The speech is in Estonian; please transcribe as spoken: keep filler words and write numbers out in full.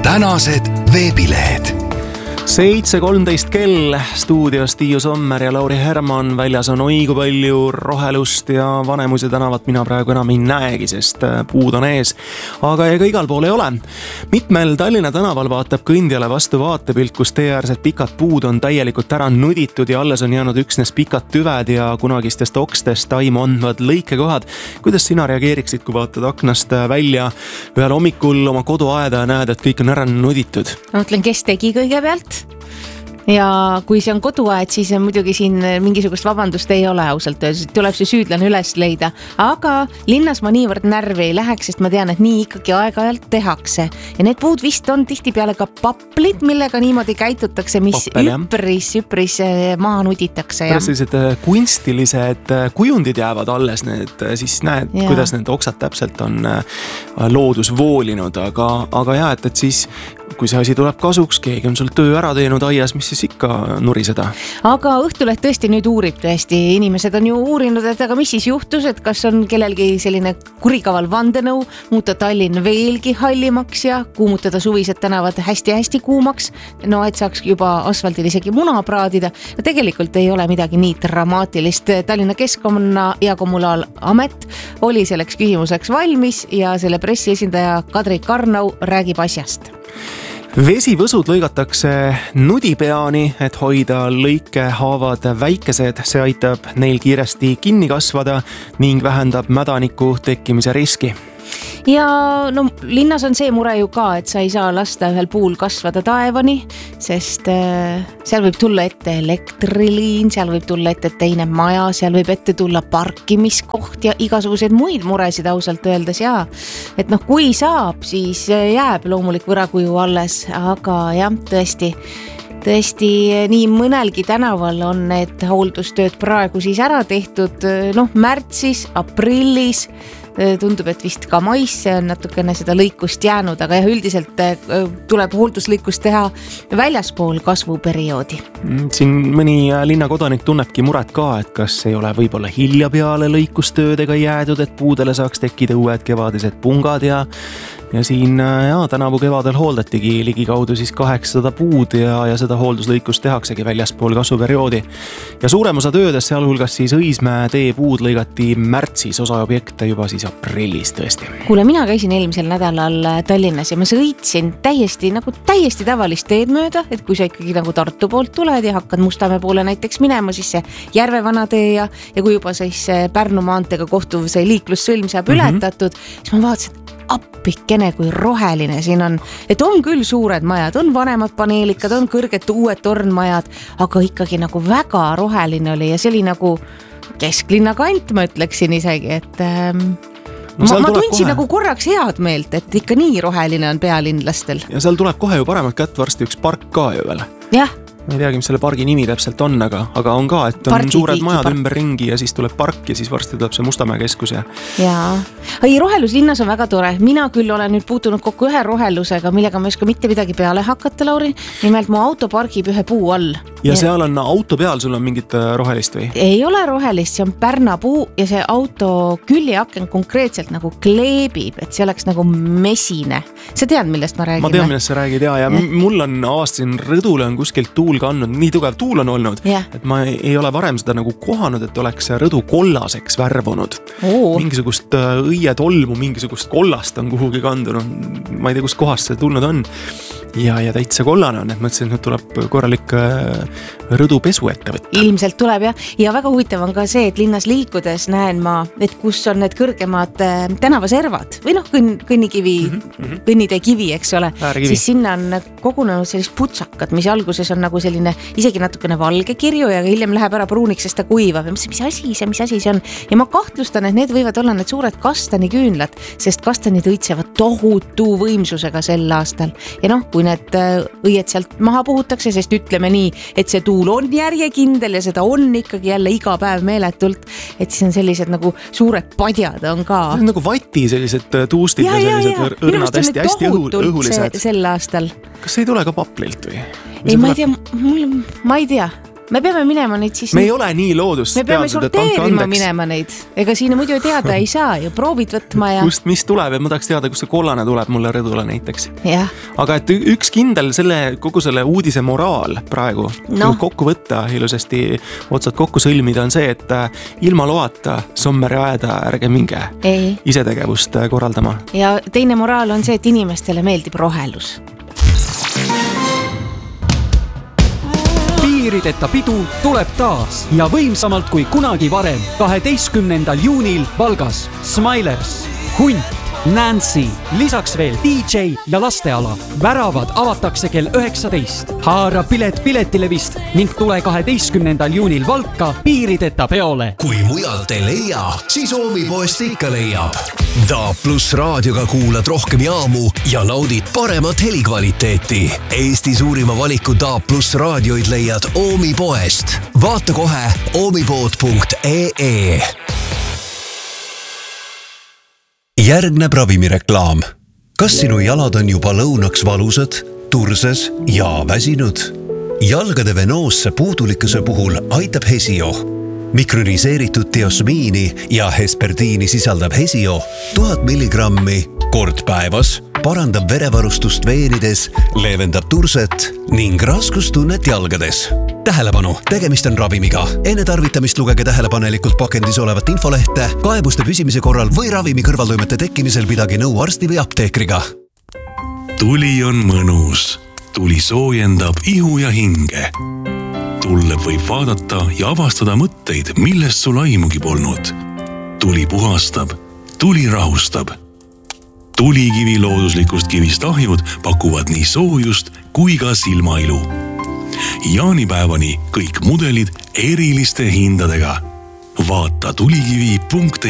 tänased veebilehed. seitse kolmteist kell, stuudios Tiiu Sommer ja Lauri Herman. Väljas on õigu palju rohelust ja Vanemuise tänavat mina praegu enam ei näegi, sest puud on ees. Aga ega igal pool ei ole. Mitmel Tallinna tänaval vaatab kõndjale vastu vaatepilt, kus teeäärsed pikad puud on täielikult ära nuditud ja alles on jäänud üksnes pikad tüved ja kunagistest okstest taimu andvad lõikekohad. Kuidas sina reageeriksid, kui vaatad aknast välja ühel hommikul oma koduaeda ja näed, et kõik on ära nuditud? Ma mõtlen, kes tegi kõigepealt? Ja kui see on koduaed, siis muidugi siin mingisugust vabandust ei ole ausalt öeldes, tuleb see süüdlane üles leida. Aga linnas ma niivõrd närvi ei läheks, sest ma tean, et nii ikkagi aeg-ajalt tehakse. Ja need puud vist on tihtipeale ka paplid, millega niimoodi käitutakse, mis Pappel, üpris, üpris maha nuditakse. Pärast sellised kunstilised kujundid jäävad alles, need, siis näed, ja. Kuidas need oksad täpselt on loodus voolinud. Aga, aga jah, et, et siis kui see asi tuleb kasuks, keegi on sul töö ära teinud aias, mis siis ikka nuriseda. Aga Õhtuleht tõesti nüüd uurib tõesti. Inimesed on ju uurinud, et aga mis siis juhtus, et kas on kellelgi selline kurikaval vandenõu muuta Tallinn veelgi hallimaks ja kuumutada suvised tänavad hästi-hästi kuumaks. No et saaks juba asfaldil isegi muna praadida. No, tegelikult ei ole midagi nii dramaatilist. Tallinna Keskkonna ja Kommunaalamet oli selleks küsimuseks valmis ja selle pressiesindaja Kadri Karnau räägib asjast. Vesivõsud lõigatakse nudipeani, et hoida lõikehaavad väikesed. See aitab neil kiiresti kinni kasvada ning vähendab mädaniku tekkimise riski. Ja no linnas on see mure ju ka, et sa ei saa lasta ühel puul kasvada taevani, sest äh, seal võib tulla ette elektriliin, seal võib tulla ette teine maja, seal võib ette tulla parkimiskoht ja igasuguseid muid muresid ausalt öeldes ja et noh, kui saab, siis jääb loomulik võrakuju alles, aga jah, tõesti Tõesti, nii mõnelgi tänaval on need hooldustööd praegu siis ära tehtud, noh, märtsis, aprillis, tundub, et vist ka maisse on natukene seda lõikust jäänud, aga jah, üldiselt tuleb hoolduslõikust teha väljaspool kasvuperioodi. Siin mõni linnakodanik tunnebki muret ka, et kas ei ole võib-olla hilja peale lõikustöödega jäädud, et puudele saaks tekkida uued kevadised pungad ja Ja siin ja, tänavu kevadel hooldatigi ligikaudu siis kaheksasada puud ja, ja seda hoolduslõikust tehaksegi väljaspool kasvuperioodi. Ja suurem osa töödes, sealhulgas siis Õismäe tee puud lõigati märtsis, osa objekte juba siis aprillis tõesti. Kuule, mina käisin eelmisel nädalal Tallinnas ja ma sõitsin täiesti, nagu täiesti tavalist teed mööda, et kui sa ikkagi nagu Tartu poolt tuled ja hakkad Mustamäe poole näiteks minema, siis see Järve vana tee ja, ja kui juba siis Pärnu maanteega kohtuv see liiklussõlm saab mm-hmm. ületatud, siis ma vaatasin, appikene kui roheline siin on, et on küll suured majad, on vanemad paneelikad, on kõrged uued tornmajad, aga ikkagi nagu väga roheline oli ja see oli nagu kesklinna kant, ma ütleksin isegi, et ähm, no, ma, ma tundsin kohe nagu korraks head meelt, et ikka nii roheline on pealinlastel. Ja seal tuleb kohe ju paremat kätt varsti üks park ka ju veel. Jah. Ma ei teagi, mis selle pargi nimi täpselt on, aga, aga on ka, et on Pargi suured majad park. Ümber ringi ja siis tuleb park ja siis varsti tuleb see Mustamäe keskus. Ja, ja. Ei, rohelus linnas on väga tore. Mina küll olen nüüd puutunud kokku ühe rohelusega, millega ma ei oska mitte midagi peale hakata, Lauri. Nimelt mu auto pargib ühe puu all. Ja, ja seal on auto peal, sul on mingit rohelist või? Ei ole rohelist, see on Pärna puu ja see auto küljeaken konkreetselt nagu kleebib, et see oleks nagu mesine. Sa tead, millest ma räägin? Ma tean, millest sa räägid ja, ja, ja. Mul on avastasin rõdule on kuskilt tuul kandnud, nii tugev tuul on olnud, yeah. et ma ei ole varem seda nagu kohanud, et oleks rõdu kollaseks värvunud. Oo. Mingisugust õietolmu, mingisugust kollast on kuhugi kandunud. Ma ei tea, kus kohast see tulnud on. Ja, ja täitsa kollane on, et mõtlesin, et nüüd tuleb korralik rõdupesu ette võtta. Ilmselt tuleb jah. Ja väga huvitav on ka see, et linnas liikudes näen ma, et kus on need kõrgemad tänavaservad või noh, kõnnikivi, mm-hmm. kõnnitee kivi, eks ole. Äärekivi. Siis sinna on kogunenud sellist putsakad, mis alguses on nagu selline isegi natukene valge kirju ja hiljem läheb ära pruuniks, sest ta kuivab. Ja mis asi see, mis asi see on? Ja ma kahtlustan, et need võivad olla need suured kastaniküünlad, sest kastanid õitsevad tohutu võimsusega sel aastal. Ja noh, kui need õied sealt maha puhutakse, sest ütleme nii, et see tuul on järjekindel ja seda on ikkagi jälle iga päev meeletult, et siis on sellised nagu suured padjad on ka. See on nagu vati sellised tuustid ja, ja sellised õrnad hästi, hästi õhulised. Sel aastal. Kas ei tule ka paplilt või? Ei, ma ei tea, mul, ma ei tea. me peame minema neid siis... Me ei ole nii loodust. Me peame sorteerima minema neid. Ega siin muidu teada ei saa ju proovid võtma ja... Kust, mis tuleb, et ma tahaks teada, kus see kollane tuleb mulle rõdule näiteks. Ja. Aga et üks kindel selle, kogu selle uudise moraal praegu, no. kokku võtta ilusasti otsad kokku sõlmida on see, et ilma loata Sommeri aeda ärge minge ei. Isetegevust korraldama. Ja teine moraal on see, et inimestele meeldib rohelus. Piirideta pidu tuleb taas ja võimsamalt kui kunagi varem kaheteistkümnendal juunil Valgas Smilers, Hunt, Nancy, lisaks veel D J ja lasteala. Väravad avatakse kell üheksateist. Haara pilet piletilevist ning tule kaheteistkümnendal juunil Valka piirideta peole. Kui mujalt ei leia, siis Oomipoest ikka leiab. Da plus raadioga kuulad rohkem jaamu ja naudid paremat helikvaliteeti. Eesti suurima valiku Da plus raadioid leiad Oomipoest. Vaata kohe oomipood punkt ee. Järgneb ravimireklaam. Kas sinu jalad on juba lõunaks valusad, turses ja väsinud? Jalgade venoosse puudulikkuse puhul aitab Hesio. Mikroniseeritud teosmiini ja hesperdiini sisaldab Hesio tuhat milligrammi kord päevas, parandab verevarustust veenides, leevendab turset ning raskustunnet jalgades. Tähelepanu, tegemist on ravimiga. Enne tarvitamist lugege tähelepanelikult pakendis olevat infolehte, kaebuste püsimise korral või ravimi kõrvaltoimete tekkimisel pidage nõu arsti või apteekriga. Tuli on mõnus. Tuli soojendab ihu ja hinge. Tulle võib vaadata ja avastada mõtteid, millest sul aimugi polnud. Tuli puhastab, tuli rahustab. Tulikivi looduslikust kivist ahjud pakuvad nii soojust kui ka silmailu. Jaanipäevani kõik mudelid eriliste hindadega. Vaata tulikivi punkt